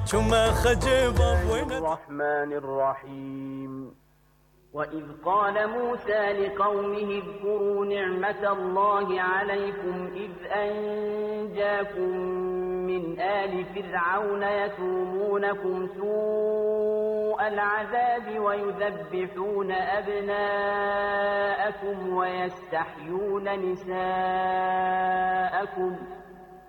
شما خجب الرحمن الرحيم. وإذ قال موسى لقومه اذكروا نعمة الله عليكم إذ أنجاكم من آل فرعون يسومونكم سوء العذاب ويذبحون أبناءكم ويستحيون نساءكم